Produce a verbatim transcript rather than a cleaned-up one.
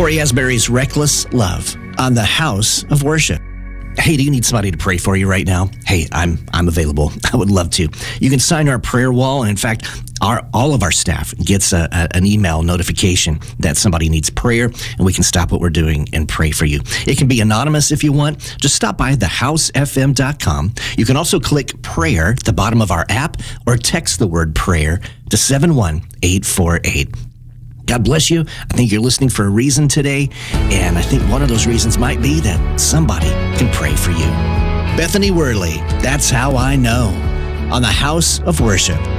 Corey Asbury's Reckless Love on the House of Worship. Hey, do you need somebody to pray for you right now? Hey, I'm I'm available. I would love to. You can sign our prayer wall, and in fact, our all of our staff gets a, a, an email notification that somebody needs prayer, and we can stop what we're doing and pray for you. It can be anonymous if you want. Just stop by the house f m dot com. You can also click prayer at the bottom of our app or text the word prayer to seven one eight four eight. God bless you. I think you're listening for a reason today, and I think one of those reasons might be that somebody can pray for you. Bethany Worley, That's How I Know, on the House of Worship.